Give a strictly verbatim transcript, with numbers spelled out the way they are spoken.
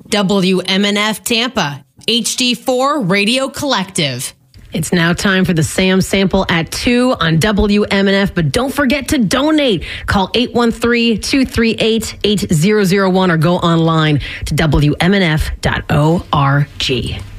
W M N F Tampa, H D four Radio Collective. It's now time for the Sam Sample at two on W M N F, but don't forget to donate. Call eight one three, two three eight, eight zero zero one or go online to W M N F dot org.